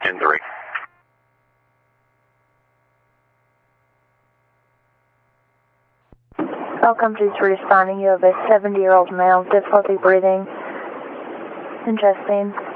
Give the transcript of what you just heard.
10-3. Welcome to responding. You have a 70-year-old male, difficulty breathing, chest pain.